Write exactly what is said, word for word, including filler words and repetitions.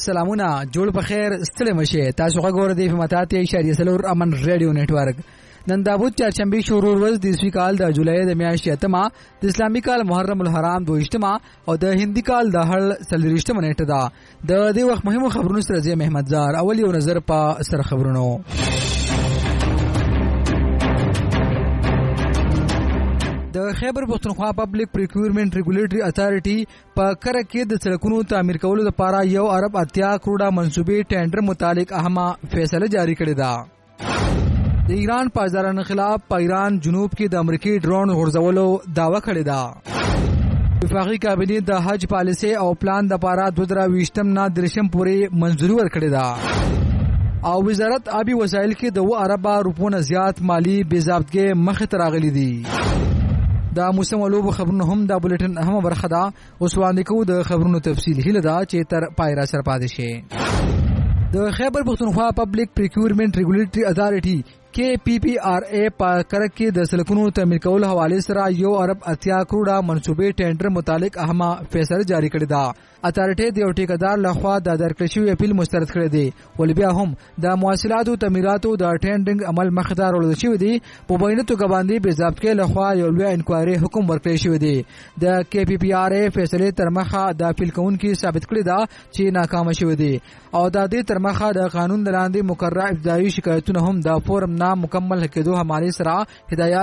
سلامونه جوړ په خیر ستړي مشه تاسو غوړ دی په متاتې اشاریه سلور امن ریډیو نتورک نن داوود چهارشنبه شروع ورځ د اسوي کال د جولای د میاشتې اتمه د اسلامي کال محرم الحرام دویشتمه او د هندي کال د هړ سلریشتمه نیټه ده د دې وخت مهمو خبرونو سره زه محمد زار اول یو نظر په سر خبرونو د خیبر پښتونخوا پبلک پریکیورمنت ریګولیټری اتھارټي په کره کې د سړکونو تعمیر کولو لپاره یو ارب اتیا کروڑه منصوبې ټینډر متعلق اهمه فیصله جاری کړې ده د ایران پاسدارانو خلاف په ایران جنوب کې د امریکای ډرون غورځولو داوا کړې ده وفاقي کابینه د حج پالیسي او پلان د لپاره دوه زره ویشتم نه درشم پورې منځوري ورکړې ده او وزارت آبی وسایل کې د و ارب روپو نه زیات مالی بې ضابطګۍ مخې ته راغلي دي دا موسم لوب خبرونه هم د بولټن اهمه برخه ده اوس وړاندې کوو د خبرونو تفصیل هله دا چې تر پای را سره پاتې شي د خیبر پښتونخوا پبلک پریکیورمنت ریګولیټری اتھارټي کې پی پی آر ای په کړه کې د سلکونو تعمیر کولو حواله سره یو ارب اتیا کروڑه منصوبې ټینډر متعلق اهمه فیصله جاری کړې ده اتھارټي د یو ټیکدار لخوا د درکړې شوی اپیل مسترد کړی دی ول بیا هم د مواصلاتو تعمیراتو د ټینډینګ عمل مخدار ولود شوی دی په بینه توګه باندې بې ضابطګۍ لخوا یو لوی انکوایري حکم ورکړی شوی دی د کې پی پی آر ای فیصله تر مخه د اپیل کوونکي ثابت کړی دا چې ناکام شوی دی او د دې تر مخه د قانون لاندې مقرره ابتدایي شکایتونه هم د فورم نام مکمل کېدو هماري سره هدایت